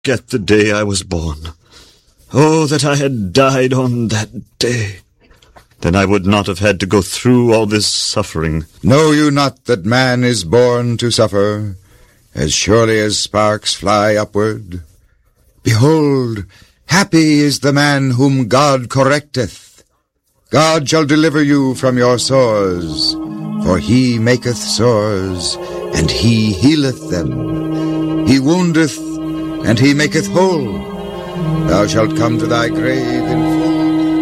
forget the day I was born. Oh, that I had died on that day. Then I would not have had to go through all this suffering. Know you not that man is born to suffer, as surely as sparks fly upward? Behold, happy is the man whom God correcteth. God shall deliver you from your sores, for he maketh sores, and he healeth them. He woundeth, and he maketh whole. Thou shalt come to thy grave in full.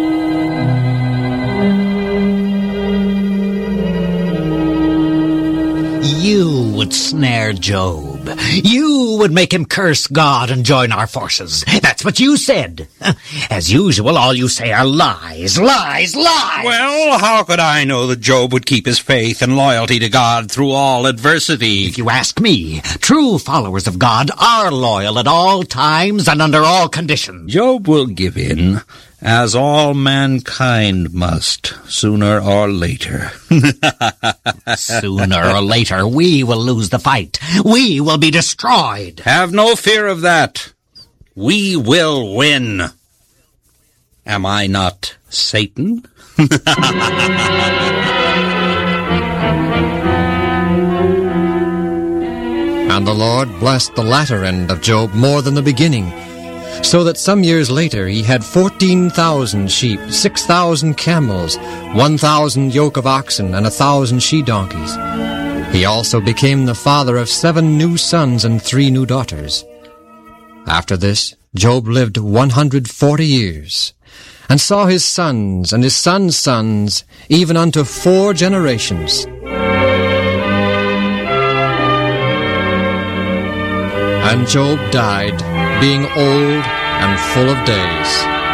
You would snare Job. You would make him curse God and join our forces. That's what you said. As usual, all you say are lies, lies, lies. Well, how could I know that Job would keep his faith and loyalty to God through all adversity? If you ask me, true followers of God are loyal at all times and under all conditions. Job will give in, as all mankind must, sooner or later. Sooner or later, we will lose the fight. We will be destroyed. Have no fear of that. We will win. Am I not Satan? And the Lord blessed the latter end of Job more than the beginning, so that some years later he had 14,000 sheep, 6,000 camels, 1,000 yoke of oxen, and 1,000 she-donkeys. He also became the father of 7 new sons and 3 new daughters. After this, Job lived 140 years, and saw his sons and his sons' sons, even unto 4 generations. And Job died, being old and full of days.